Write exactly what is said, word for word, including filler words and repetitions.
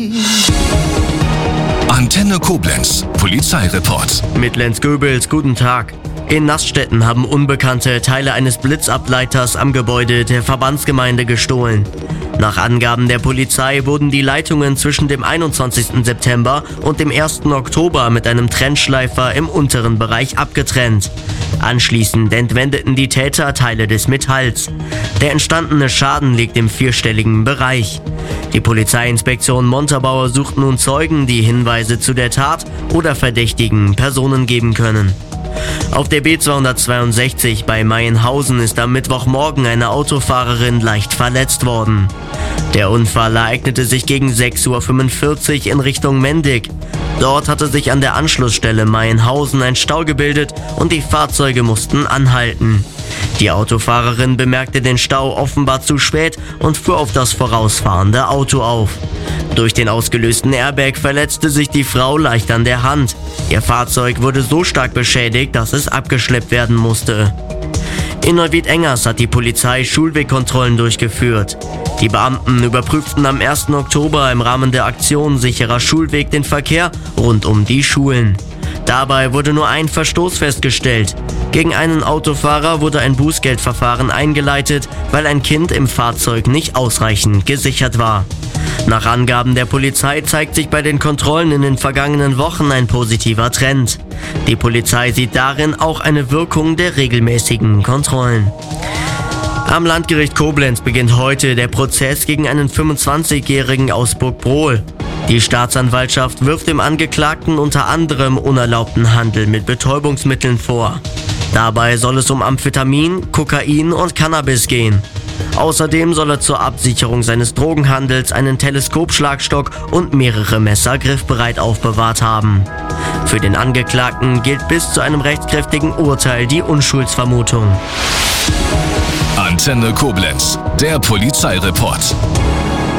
Antenne Koblenz, Polizeireport. Mit Lenz Goebels, guten Tag. In Naßstetten haben Unbekannte Teile eines Blitzableiters am Gebäude der Verbandsgemeinde gestohlen. Nach Angaben der Polizei wurden die Leitungen zwischen dem einundzwanzigsten September und dem ersten Oktober mit einem Trennschleifer im unteren Bereich abgetrennt. Anschließend entwendeten die Täter Teile des Metalls. Der entstandene Schaden liegt im vierstelligen Bereich. Die Polizeiinspektion Montabaur sucht nun Zeugen, die Hinweise zu der Tat oder verdächtigen Personen geben können. Auf der B zweihundertzweiundsechzig bei Mayenhausen ist am Mittwochmorgen eine Autofahrerin leicht verletzt worden. Der Unfall ereignete sich gegen sechs Uhr fünfundvierzig in Richtung Mendig. Dort hatte sich an der Anschlussstelle Mayenhausen ein Stau gebildet und die Fahrzeuge mussten anhalten. Die Autofahrerin bemerkte den Stau offenbar zu spät und fuhr auf das vorausfahrende Auto auf. Durch den ausgelösten Airbag verletzte sich die Frau leicht an der Hand. Ihr Fahrzeug wurde so stark beschädigt, dass es abgeschleppt werden musste. In Neuwied-Engers hat die Polizei Schulwegkontrollen durchgeführt. Die Beamten überprüften am ersten Oktober im Rahmen der Aktion Sicherer Schulweg den Verkehr rund um die Schulen. Dabei wurde nur ein Verstoß festgestellt. Gegen einen Autofahrer wurde ein Bußgeldverfahren eingeleitet, weil ein Kind im Fahrzeug nicht ausreichend gesichert war. Nach Angaben der Polizei zeigt sich bei den Kontrollen in den vergangenen Wochen ein positiver Trend. Die Polizei sieht darin auch eine Wirkung der regelmäßigen Kontrollen. Am Landgericht Koblenz beginnt heute der Prozess gegen einen fünfundzwanzigjährigen aus Burgbrohl. Die Staatsanwaltschaft wirft dem Angeklagten unter anderem unerlaubten Handel mit Betäubungsmitteln vor. Dabei soll es um Amphetamin, Kokain und Cannabis gehen. Außerdem soll er zur Absicherung seines Drogenhandels einen Teleskopschlagstock und mehrere Messer griffbereit aufbewahrt haben. Für den Angeklagten gilt bis zu einem rechtskräftigen Urteil die Unschuldsvermutung. Antenne Koblenz, der Polizeireport.